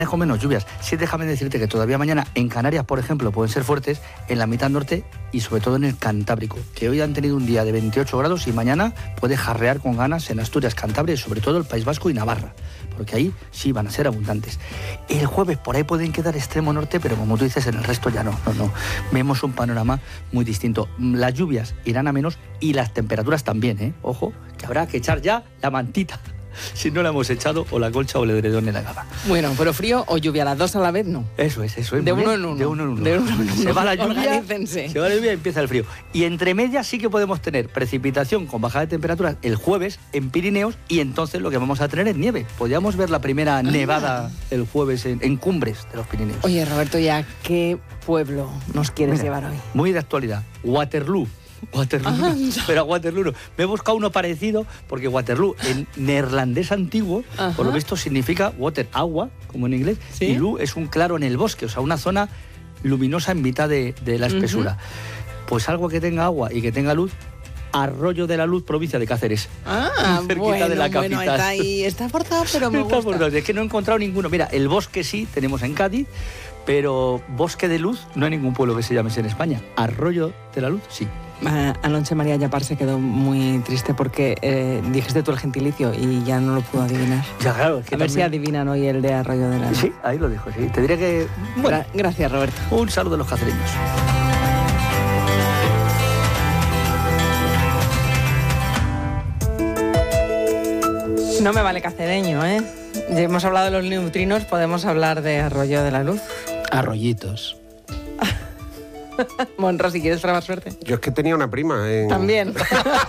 con menos lluvias. Sí, déjame decirte que todavía mañana en Canarias, por ejemplo, pueden ser fuertes, en la mitad norte y sobre todo en el Cantábrico, que hoy han tenido un día de 28 grados y mañana puede jarrear con ganas en Asturias, Cantabria y sobre todo el País Vasco y Navarra, porque ahí sí van a ser abundantes. El jueves por ahí pueden quedar extremo norte, pero como tú dices, en el resto ya no. Vemos un panorama muy distinto. Las lluvias irán a menos y las temperaturas también, ¿eh? Ojo, que habrá que echar ya la mantita si no la hemos echado, o la colcha o el edredón en la cama. Bueno, pero frío o lluvia, las dos a la vez no. Eso es. De uno en uno. De uno en uno. De uno en uno. Se va la lluvia, Organícense. se va la lluvia y empieza el frío. Y entre medias sí que podemos tener precipitación con bajada de temperaturas el jueves en Pirineos, y entonces lo que vamos a tener es nieve. Podríamos ver la primera nevada el jueves en cumbres de los Pirineos. Oye, Roberto, ¿ya qué pueblo nos quieres llevar hoy? Muy de actualidad. Waterloo, pero a Waterloo no. Me he buscado uno parecido, porque Waterloo en neerlandés antiguo, por lo visto significa water, agua, como en inglés, ¿sí? Y loo es un claro en el bosque, o sea, una zona luminosa en mitad de la espesura. Pues algo que tenga agua y que tenga luz. Arroyo de la Luz, provincia de Cáceres. Cerquita de la capital. Está forzado, pero me gusta. Forzado. Es que no he encontrado ninguno. Mira, el bosque sí tenemos en Cádiz, pero bosque de luz no hay ningún pueblo que se llame así en España. Arroyo de la Luz, sí. Anoche María Yapar se quedó muy triste porque dijiste tú el gentilicio y ya no lo pudo adivinar. Ya, claro. Es que a ver si adivinan hoy el de Arroyo de la Luz. Sí, ahí lo dejo, sí. Te diré que... Bueno, gracias, Roberto. Un saludo a los cacereños. No me vale cacereño, ¿eh? Ya hemos hablado de los neutrinos, podemos hablar de Arroyo de la Luz. Arroyitos. Monro, si quieres probar suerte. Yo es que tenía una prima en... También.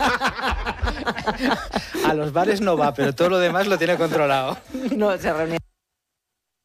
A los bares no va, pero todo lo demás lo tiene controlado. No, se reunía.